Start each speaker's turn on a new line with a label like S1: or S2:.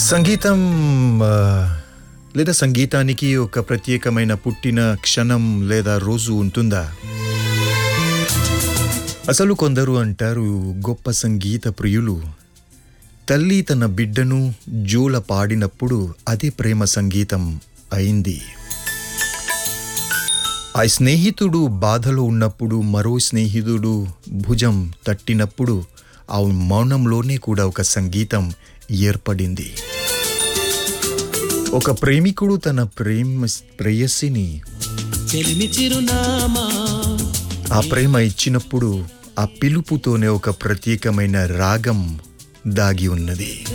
S1: సంగీతం లేదా సంగీతానికి ఒక ప్రత్యేకమైన పుట్టిన క్షణం లేదా రోజు ఉంటుందా? అసలు కొందరు అంటారు, గొప్ప సంగీత ప్రియులు తల్లి తన బిడ్డను జోల పాడినప్పుడు అదే ప్రేమ సంగీతం అయింది. ఆ స్నేహితుడు బాధలో ఉన్నప్పుడు మరో స్నేహితుడు భుజం తట్టినప్పుడు ఆ మౌనంలోనే కూడా ఒక సంగీతం ఏర్పడింది. ఒక ప్రేమికుడు తన ప్రేయసిని ఆ ప్రేమ ఇచ్చినప్పుడు ఆ పిలుపుతోనే ఒక ప్రత్యేకమైన రాగం దాగి ఉన్నది.